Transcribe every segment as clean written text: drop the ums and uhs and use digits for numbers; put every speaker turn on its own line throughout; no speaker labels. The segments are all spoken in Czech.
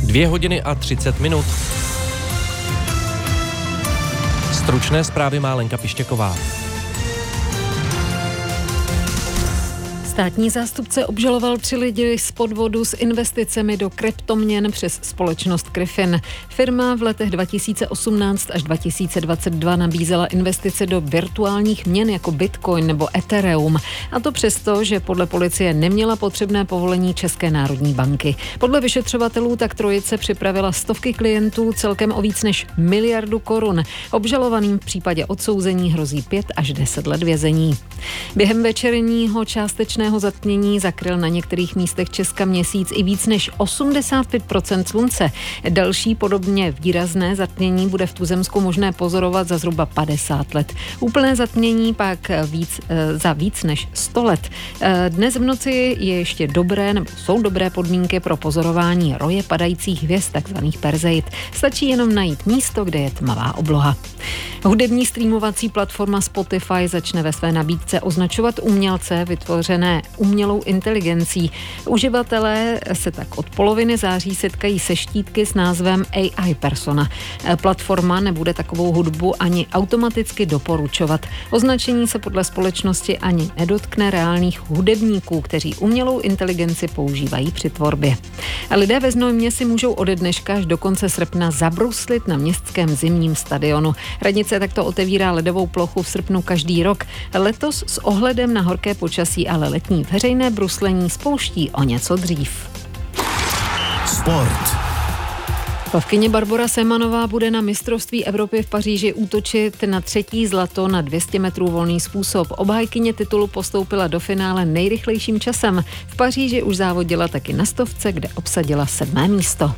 2:30. Stručné zprávy má Lenka Pištěková.
Státní zástupce obžaloval 3 lidi z podvodu s investicemi do kryptoměn přes společnost Griffin. Firma v letech 2018 až 2022 nabízela investice do virtuálních měn jako Bitcoin nebo Ethereum. A to přesto, že podle policie neměla potřebné povolení České národní banky. Podle vyšetřovatelů tak trojice připravila stovky klientů celkem o víc než 1 miliardu korun. Obžalovaným v případě odsouzení hrozí 5 až 10 let vězení. Během večerního částečného zatmění zakryl na některých místech Česka měsíc i víc než 85% slunce. Další podobně výrazné zatmění bude v tuzemsku možné pozorovat za zhruba 50 let. Úplné zatmění pak za víc než 100 let. Dnes v noci je ještě jsou dobré podmínky pro pozorování roje padajících hvězd, takzvaných Perseid. Stačí jenom najít místo, kde je tmavá obloha. Hudební streamovací platforma Spotify začne ve své nabídce označovat umělce vytvořené umělou inteligencí. Uživatelé se tak od poloviny září setkají se štítky s názvem AI Persona. Platforma nebude takovou hudbu ani automaticky doporučovat. Označení se podle společnosti ani nedotkne reálných hudebníků, kteří umělou inteligenci používají při tvorbě. A lidé ve Znojmě si můžou ode dneška až do konce srpna zabruslit na městském zimním stadionu. Radnice takto otevírá ledovou plochu v srpnu každý rok. Letos s ohledem na horké počasí ale letní veřejné bruslení spouští o něco dřív.
Sport.
Plavkyně Barbora Semanová bude na mistrovství Evropy v Paříži útočit na 3. zlato na 200 metrů volný způsob. Obhájkyně titulu postoupila do finále nejrychlejším časem. V Paříži už závodila taky na 100, kde obsadila 7. místo.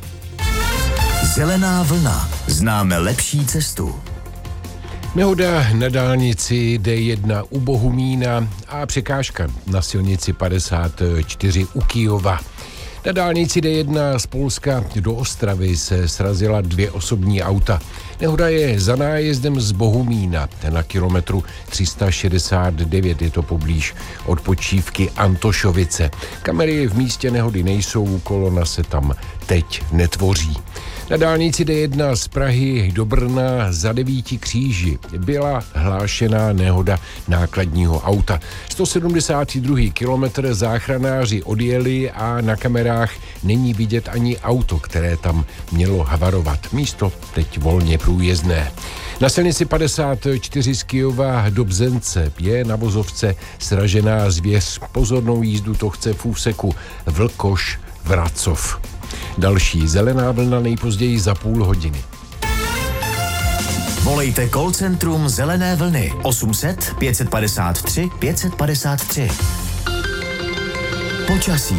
Zelená vlna. Známe lepší cestu.
Nehoda na dálnici D1 u Bohumína a překážka na silnici 54 u Kyjova. Na dálnici D1 z Polska do Ostravy se srazila 2 osobní auta. Nehoda je za nájezdem z Bohumína na kilometru 369, je to poblíž odpočívky Antošovice. Kamery v místě nehody nejsou, kolona se tam teď netvoří. Na dálnici D1 z Prahy do Brna za 9 kříži byla hlášená nehoda nákladního auta. 172. kilometr záchranáři odjeli a na kamerách není vidět ani auto, které tam mělo havarovat. Místo teď volně průjezdné. Na silnici 54 z Kyjova do Bzence je na vozovce sražená zvěř. Pozornou jízdu to chce v úseku Vlkoš-Vracov. Další zelená vlna nejpozději za půl hodiny.
Volejte call centrum Zelené vlny 800 553 553. Počasí.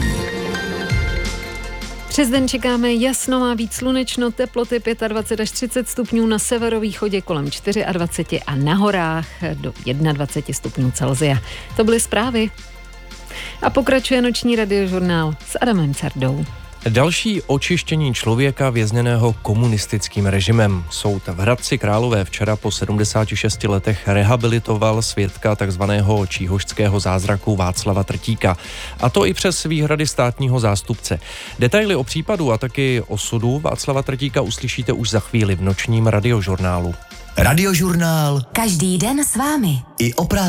Přes den čekáme jasno, má být slunečno, teploty 25 až 30 stupňů, na severovýchodě kolem 24 a na horách do 21 stupňů Celsia. To byly zprávy. A pokračuje noční radiožurnál s Adamem Cardou.
Další očištění člověka vězněného komunistickým režimem. Soud v Hradci Králové včera po 76 letech rehabilitoval svědka takzvaného číhošského zázraku Václava Trtíka. A to i přes výhrady státního zástupce. Detaily o případu a taky osudu Václava Trtíka uslyšíte už za chvíli v nočním radiožurnálu.
Radiožurnál.
Každý den s vámi.
I o prázdninách.